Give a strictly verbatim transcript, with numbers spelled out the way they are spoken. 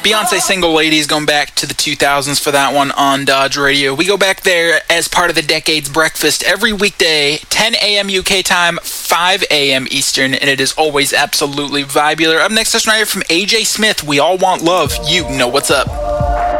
Beyonce Single Ladies, going back to the two thousands for that one on Dodge Radio. We go back there as part of the Decade's Breakfast every weekday, ten a.m. U K time, five a.m. Eastern, and it is always absolutely vibular. Up next, this one right here from A J Smith, We All Want Love. You know what's up.